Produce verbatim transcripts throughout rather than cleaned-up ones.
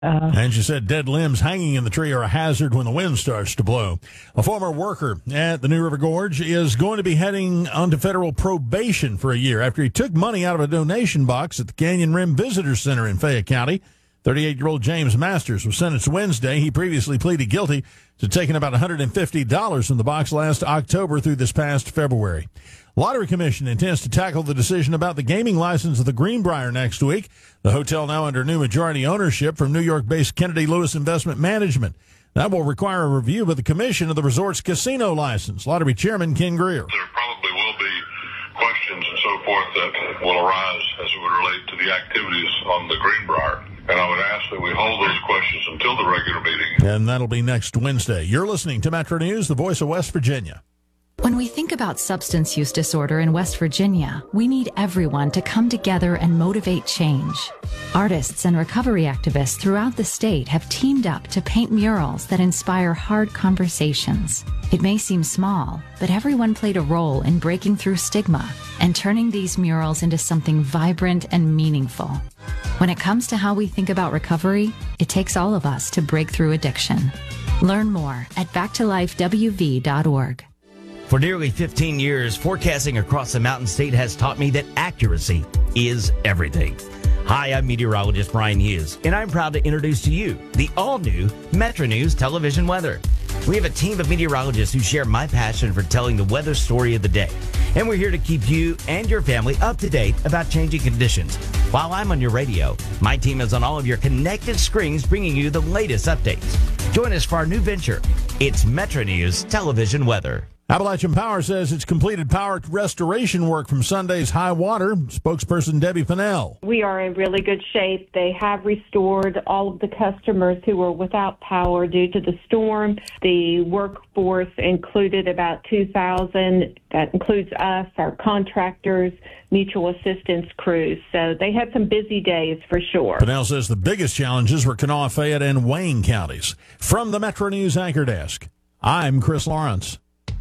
Uh, and she said dead limbs hanging in the tree are a hazard when the wind starts to blow. A former worker at the New River Gorge is going to be heading onto federal probation for a year after he took money out of a donation box at the Canyon Rim Visitor Center in Fayette County. thirty-eight-year-old James Masters was sentenced Wednesday. He previously pleaded guilty to taking about one hundred fifty dollars from the box last October through this past February. Lottery Commission intends to tackle the decision about the gaming license of the Greenbrier next week. The hotel now under new majority ownership from New York-based Kennedy Lewis Investment Management. That will require a review by the commission of the resort's casino license. Lottery Chairman Ken Greer. There probably will be questions and so forth that will arise as it would relate to the activities on the Greenbrier. And I would ask that we hold those questions until the regular meeting. And that'll be next Wednesday. You're listening to Metro News, the voice of West Virginia. When we think about substance use disorder in West Virginia, we need everyone to come together and motivate change. Artists and recovery activists throughout the state have teamed up to paint murals that inspire hard conversations. It may seem small, but everyone played a role in breaking through stigma and turning these murals into something vibrant and meaningful. When it comes to how we think about recovery, it takes all of us to break through addiction. Learn more at back to life w v dot org. For nearly fifteen years, forecasting across the Mountain State has taught me that accuracy is everything. Hi, I'm meteorologist Brian Hughes, and I'm proud to introduce to you the all-new Metro News television weather. We have a team of meteorologists who share my passion for telling the weather story of the day. And we're here to keep you and your family up to date about changing conditions. While I'm on your radio, my team is on all of your connected screens bringing you the latest updates. Join us for our new venture. It's Metro News television weather. Appalachian Power says it's completed power restoration work from Sunday's high water. Spokesperson Debbie Pennell. we are in really good shape. They have restored all of the customers who were without power due to the storm. The workforce included about two thousand. That includes us, our contractors, mutual assistance crews. So they had some busy days for sure. Pennell says the biggest challenges were Kanawha, Fayette, and Wayne counties. From the Metro News Anchor Desk, I'm Chris Lawrence.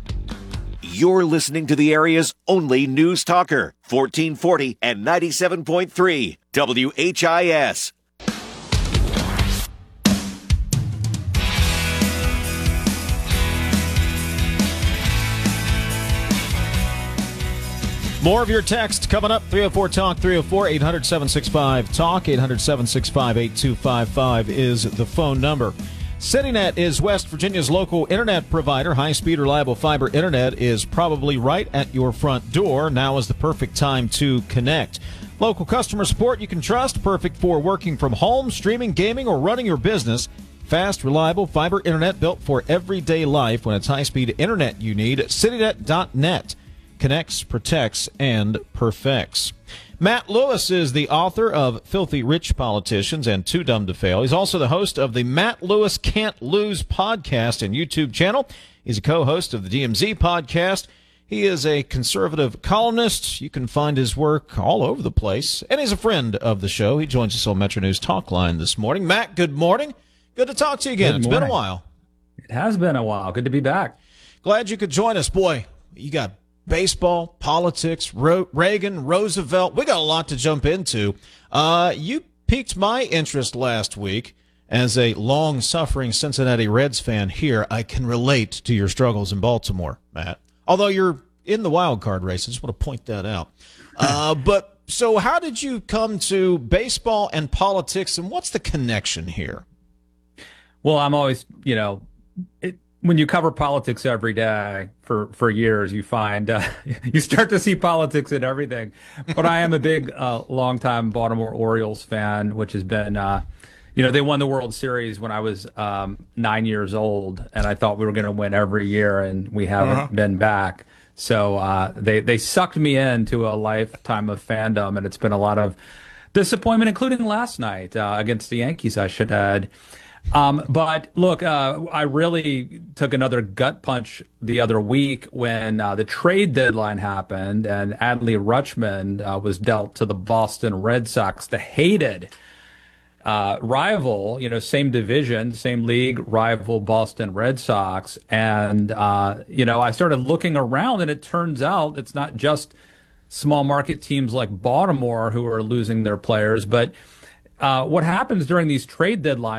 You're listening to the area's only news talker, fourteen forty and ninety-seven point three W H I S. More of your text coming up. three oh four talk, three oh four, eight hundred, seven six five, talk, eight hundred, seven six five, eight two five five is the phone number. CityNet is West Virginia's local internet provider. High-speed, reliable fiber internet is probably right at your front door. Now is the perfect time to connect. Local customer support you can trust, perfect for working from home, streaming, gaming, or running your business. Fast, reliable fiber internet built for everyday life. When it's high-speed internet you need, citynet dot net. Connects, protects, and perfects. Matt Lewis is the author of Filthy Rich Politicians and Too Dumb to Fail. He's also the host of the Matt Lewis Can't Lose podcast and YouTube channel. He's a co-host of the D M Z podcast. He is a conservative columnist. You can find his work all over the place. And he's a friend of the show. He joins us on Metro News Talk Line this morning. Matt, good morning. Good to talk to you again. Good It's morning. been a while. It has been a while. Good to be back. Glad you could join us. Boy, you got baseball, politics, Ro- Reagan, Roosevelt. We got a lot to jump into. Uh, you piqued my interest last week as a long-suffering Cincinnati Reds fan here. I can relate to your struggles in Baltimore, Matt. Although you're in the wild card race, I just want to point that out. Uh, but so how did you come to baseball and politics, and what's the connection here? Well, I'm always, you know, it, when you cover politics every day for, for years, you find uh, you start to see politics in everything. But I am a big, uh, longtime Baltimore Orioles fan, which has been, uh, you know, they won the World Series when I was um, nine years old, and I thought we were going to win every year, and we haven't uh-huh. been back. So uh, they they sucked me into a lifetime of fandom, and it's been a lot of disappointment, including last night uh, against the Yankees, I should add. Um, but look, uh, I really took another gut punch the other week when uh, the trade deadline happened and Adley Rutschman uh, was dealt to the Boston Red Sox, the hated uh, rival, you know, same division, same league, rival Boston Red Sox. And, uh, you know, I started looking around, and it turns out it's not just small market teams like Baltimore who are losing their players, but uh, what happens during these trade deadlines